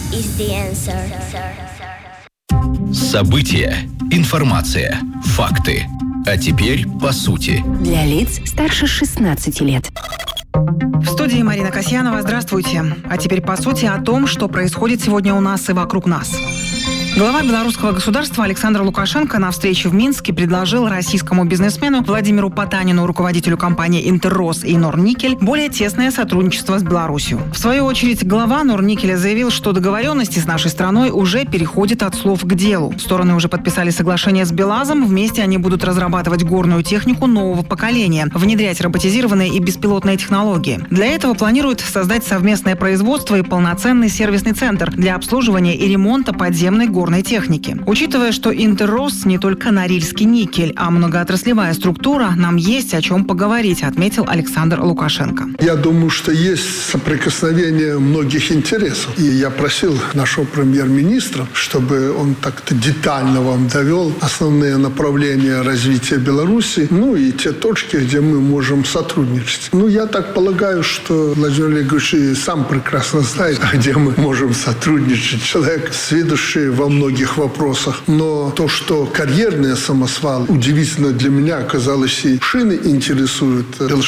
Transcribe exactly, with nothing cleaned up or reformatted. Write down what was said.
is the answer. События, информация, факты. А теперь по сути. Для лиц старше шестнадцати лет. В студии Марина Касьянова. Здравствуйте. А теперь по сути о том, что происходит сегодня у нас и вокруг нас. Глава белорусского государства Александр Лукашенко на встрече в Минске предложил российскому бизнесмену Владимиру Потанину, руководителю компании «Интеррос» и «Норникель», более тесное сотрудничество с Беларусью. В свою очередь, глава «Норникеля» заявил, что договоренности с нашей страной уже переходят от слов к делу. Стороны уже подписали соглашение с Белазом. Вместе они будут разрабатывать горную технику нового поколения, внедрять роботизированные и беспилотные технологии. Для этого планируют создать совместное производство и полноценный сервисный центр для обслуживания и ремонта подземной горной техники. Учитывая, что «Интеррос» не только Норильский никель, а многоотраслевая структура, нам есть о чем поговорить, отметил Александр Лукашенко. Я думаю, что есть соприкосновение многих интересов. И я просил нашего премьер-министра, чтобы он так-то детально вам довел основные направления развития Беларуси, ну и те точки, где мы можем сотрудничать. Ну, я так полагаю, что Владимир Олегович и сам прекрасно знает, где мы можем сотрудничать. Человек, сведущий во многих вопросах. Но то, что карьерные самосвалы, удивительно для меня оказалось, и шины интересуют.